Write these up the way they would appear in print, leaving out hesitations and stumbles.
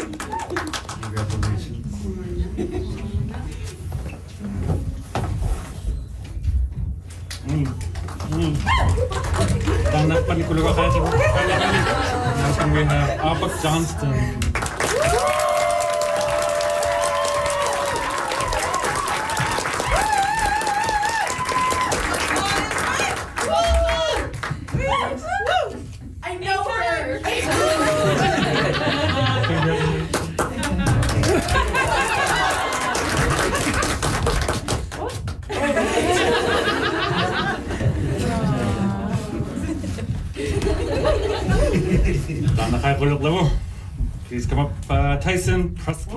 Congratulations. Next one we have Albert Johnston. I know her. Please come up, Tyson Prusky.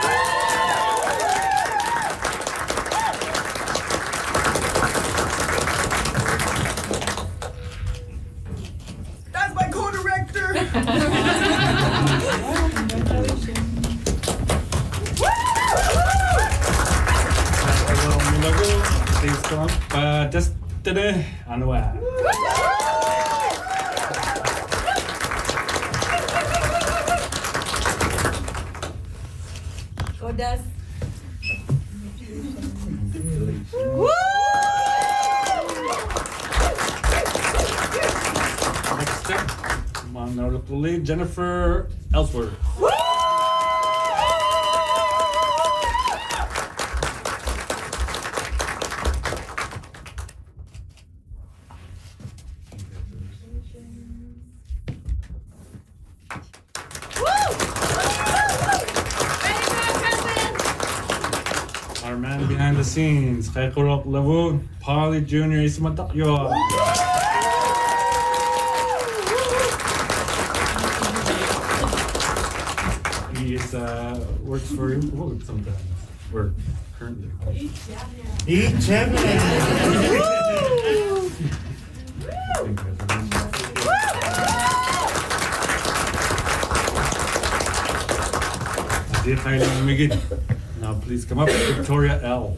That's my co-director. Please come up, Destiny Anwar. Godas. Next up, come on, our little lead, Jennifer Ellsworth. Our man behind the scenes, Kaikurok Lavun, Polly Jr. Ismatakyo. He is, works for Vogue sometimes, or currently. Eat champion. Dear Thailand Migit. Now please come up, Victoria L.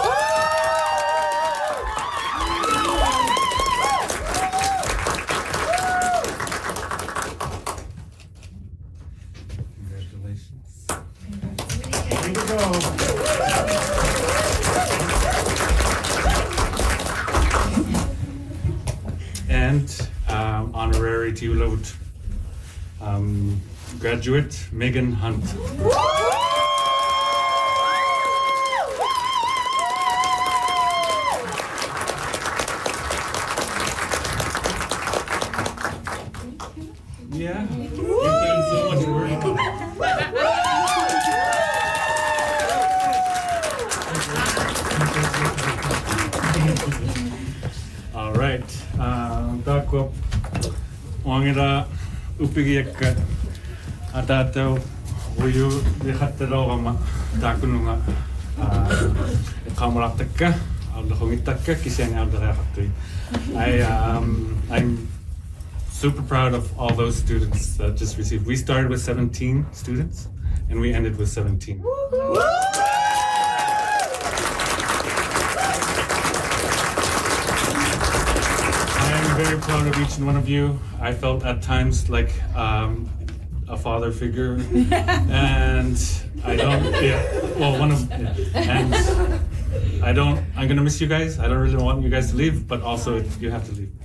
Congratulations. Here we go. And honorary Tiulot graduate Megan Hunt. Yeah, you put in so much work. All right, Dakwa Wangira Upigiak Atato, Wuyu Vihataroma, Dakununga, Kamarataka, Aldohomitaka, Kisang Aldarahati. I'm super proud of all those students that just received. We started with 17 students and we ended with 17. I'm very proud of each and one of you. I felt at times like a father figure, and I don't, and I'm gonna miss you guys. I don't really want you guys to leave, but also you have to leave.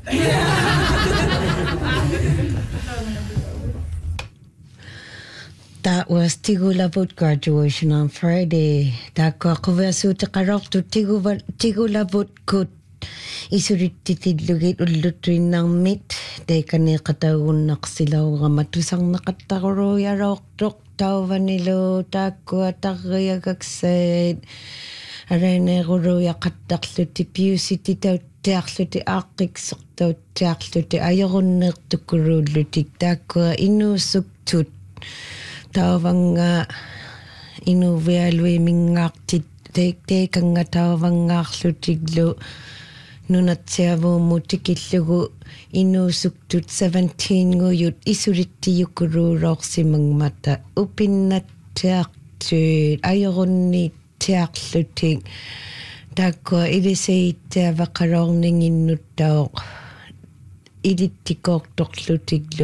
That was Tigulabut graduation on Friday. Kuvasu Takarok to Tigulabut Kut. Isurititidlugit ulutuin ng mit. De kani kataun naksilaw matusang nakataro yarok tok tawanilo takwa takayagaksaid. Arene guru yakatakluti piusiti tau teakluti akik soktaw teakluti ayagonnek tukurulutik takwa inusuktut. Tawanga inuvialwe mingaktit te kanga tawangarlutiglu. Nunatsiavu mutikillugu inusuktut 17 nguyut isuritti yukuru roqsimangmata upinnattiaqtuit ayorunni tiaqlutik takwa iliseittaavaqarorninginnuttauq ilittikoortorlutiglu